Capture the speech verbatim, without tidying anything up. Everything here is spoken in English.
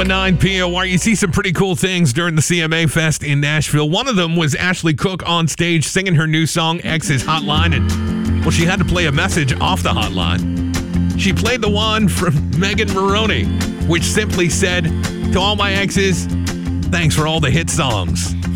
one oh nine P O R. You see some pretty cool things during the C M A Fest in Nashville. One of them was Ashley Cook on stage singing her new song, Ex's Hotline. And, well, she had to play a message off the hotline. She played the one from Megan Maroney, which simply said, to all my exes, thanks for all the hit songs.